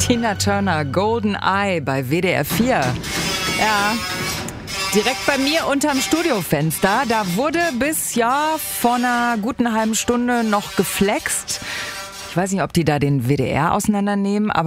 Tina Turner, Golden Eye bei WDR 4. Ja, direkt bei mir unterm Studiofenster. Da wurde bis vor einer guten halben Stunde noch geflext. Ich weiß nicht, ob die da den WDR auseinandernehmen, aber